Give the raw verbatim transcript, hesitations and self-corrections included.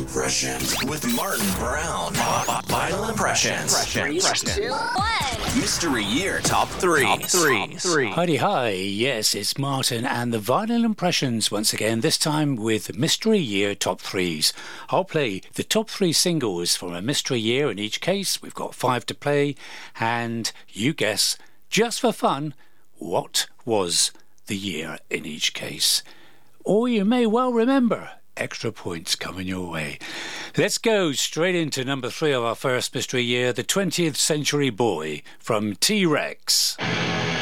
Impressions with Martin Brown. Vinyl Impressions. Three, two, one. Mystery Year Top three. Top three. three. Heidi hi, yes, it's Martin and the Vinyl Impressions once again, this time with Mystery Year Top threes. I'll play the top three singles from a mystery year in each case. We've got five to play, and you guess, just for fun, what was the year in each case. Or you may well remember. Extra points coming your way. Let's go straight into number three of our first mystery year, the twentieth Century Boy from T-Rex.